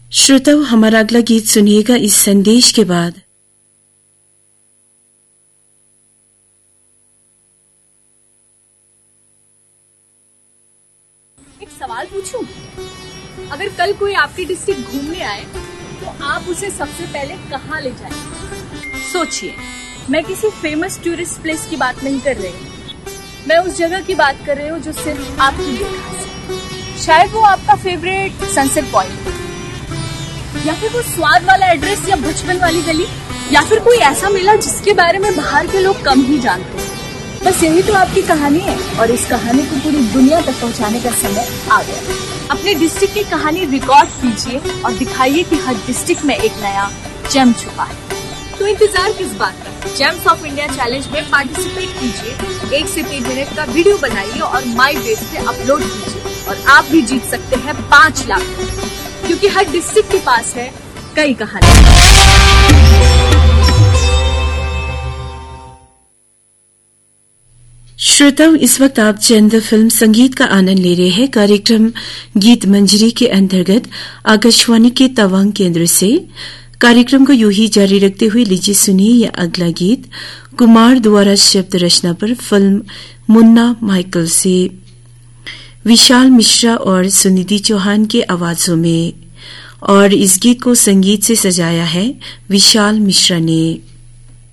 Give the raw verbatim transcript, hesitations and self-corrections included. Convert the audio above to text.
श्रोताओं, हमारा अगला गीत सुनिएगा इस संदेश के बाद। एक सवाल पूछूं? अगर कल कोई आपकी डिस्ट्रिक्ट घूमने आए तो आप उसे सबसे पहले कहाँ ले जाएंगे? सोचिए, मैं किसी फेमस टूरिस्ट प्लेस की बात नहीं कर रही, मैं उस जगह की बात कर रही हूँ जो सिर्फ आपके लिए खास है। शायद वो आपका फेवरेट सनसेट पॉइंट, या फिर वो स्वाद वाला एड्रेस, या बचपन वाली गली, या फिर कोई ऐसा मेला जिसके बारे में बाहर के लोग कम ही जानते हैं। बस यही तो आपकी कहानी है, और इस कहानी को पूरी दुनिया तक पहुंचाने का समय आ गया। अपने डिस्ट्रिक्ट की कहानी रिकॉर्ड कीजिए और दिखाइए कि हर डिस्ट्रिक्ट में एक नया जेम छुपा है। तो इंतजार किस बात का? जेम्स ऑफ इंडिया चैलेंज में पार्टिसिपेट कीजिए, एक से तीन मिनट का वीडियो बनाइए और माई वेब पे अपलोड कीजिए, और आप भी जीत सकते हैं पाँच लाख, क्योंकि हर डिस्ट्रिक्ट के पास है कई कहानी। श्रोताओं, इस वक्त आप चंद फिल्म संगीत का आनंद ले रहे हैं। कार्यक्रम गीत मंजरी के अंतर्गत आकाशवाणी के तवांग केंद्र से कार्यक्रम को यूं ही जारी रखते हुए लीजिए सुनिए यह अगला गीत कुमार द्वारा शब्द रचना पर फिल्म मुन्ना माइकल से विशाल मिश्रा और सुनिधि चौहान के आवाजों में, और इस गीत को संगीत से सजाया है विशाल मिश्रा ने।